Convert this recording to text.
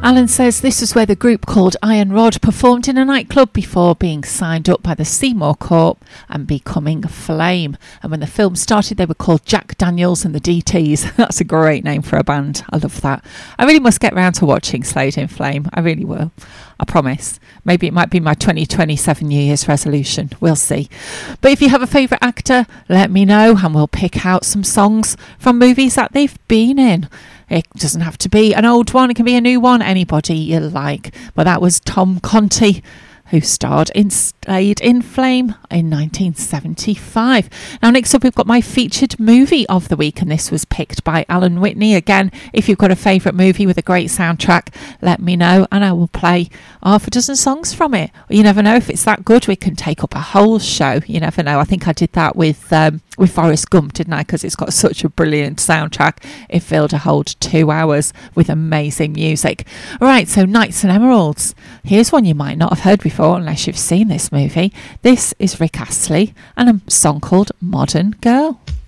Alan says this was where the group called Iron Rod performed in a nightclub before being signed up by the Seymour Corp and becoming Flame. And when the film started, they were called Jack Daniels and the DTs. That's a great name for a band. I love that. I really must get round to watching Slade in Flame. I really will. I promise. Maybe it might be my 2027 New Year's resolution. We'll see. But if you have a favourite actor, let me know and we'll pick out some songs from movies that they've been in. It doesn't have to be an old one. It can be a new one. Anybody you like. But that was Tom Conti, who starred in Slade in Flame in 1975. Now, next up, we've got my featured movie of the week, and this was picked by Alan Whitney. Again, if you've got a favourite movie with a great soundtrack, let me know, and I will play half a dozen songs from it. You never know, if it's that good, we can take up a whole show. You never know. I think I did that with Forrest Gump, didn't I? Because it's got such a brilliant soundtrack. It filled to hold 2 hours with amazing music. All right, so Knights and Emeralds. Here's one you might not have heard before unless you've seen this movie. This is Rick Astley and a song called Modern Girl.